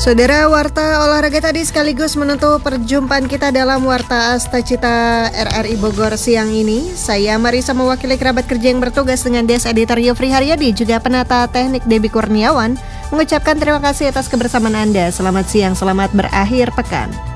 Saudara, Warta Olahraga tadi sekaligus menutup perjumpaan kita dalam Warta Astacita RRI Bogor siang ini. Saya Marisa mewakili kerabat kerja yang bertugas dengan Des Editor Yofri Haryadi, juga penata teknik Debbie Kurniawan, mengucapkan terima kasih atas kebersamaan Anda. Selamat siang, selamat berakhir pekan.